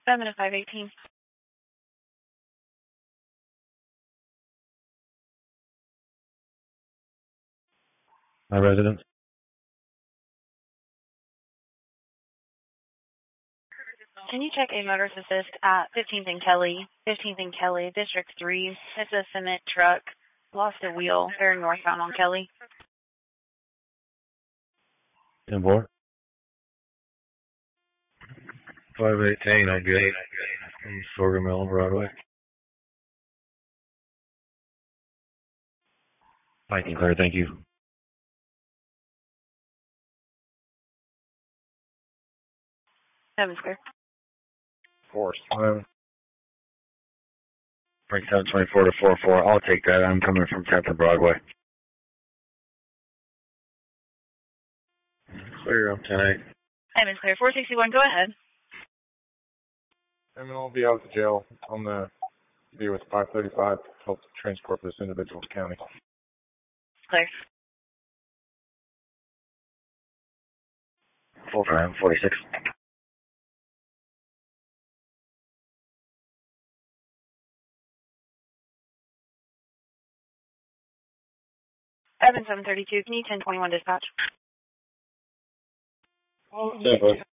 7 to 518. My residence. Can you check a motorist assist at 15th and Kelly, District 3? It's a cement truck. Lost a wheel. Very northbound on Kelly. 10-4. 518, I'll get it. Sorghum Mill on Broadway. 19 clear, thank you. Seven clear. Force 11. Break 724 to 44. I'll take that. I'm coming from 10th and Broadway. Clear, I'm 10-8. Seven clear. 461, go ahead. And then I'll be out of the jail on the be with 535 to help transport this individual to county. Clear. Full time, 46. Evan 732, can you 1021 dispatch? 10-4.